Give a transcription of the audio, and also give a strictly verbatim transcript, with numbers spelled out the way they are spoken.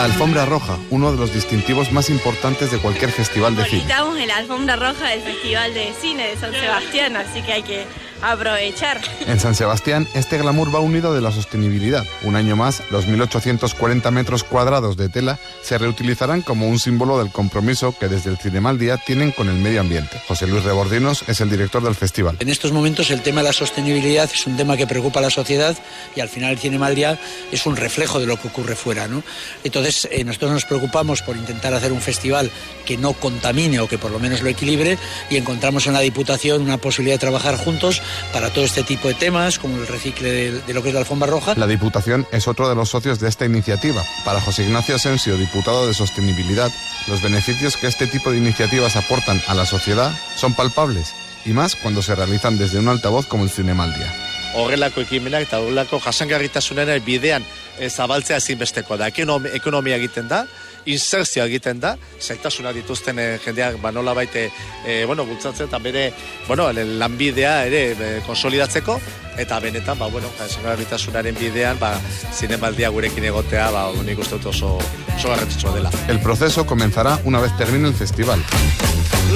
La alfombra roja, uno de los distintivos más importantes de cualquier festival de cine. Estamos en la alfombra roja del Festival de Cine de San Sebastián, así que hay que aprovechar. En San Sebastián, este glamour va unido de la sostenibilidad. Un año más, los mil ochocientos cuarenta metros cuadrados de tela se reutilizarán como un símbolo del compromiso que desde el Cinema al Día tienen con el medio ambiente. José Luis Rebordinos es el director del festival. En estos momentos el tema de la sostenibilidad es un tema que preocupa a la sociedad y al final el Cinema al Día es un reflejo de lo que ocurre fuera, ¿no? Entonces eh, nosotros nos preocupamos por intentar hacer un festival que no contamine o que por lo menos lo equilibre, y encontramos en la Diputación una posibilidad de trabajar juntos para todo este tipo de temas, como el recicle de, de lo que es la alfombra roja. La Diputación es otro de los socios de esta iniciativa. Para José Ignacio Asensio, diputado de Sostenibilidad, los beneficios que este tipo de iniciativas aportan a la sociedad son palpables, y más cuando se realizan desde un altavoz como el Cinema al Día. Horrelako ekimenak eta horrelako jasangarritasunaren bidean zabaltzea ezinbesteko da. Ekonomia egiten da, inserzioa egiten da, zailtasunak dituzten jendeak banola baite e, bueno, bultzatzen eta bere bueno, lanbidea ere e, konsolidatzeko, eta benetan ba, bueno, jasangarritasunaren bidean ba, Cinema al Día gurekin egotea ba, nik uste dut oso, oso garrantzitsua dela. El proceso comenzará una vez termine el festival.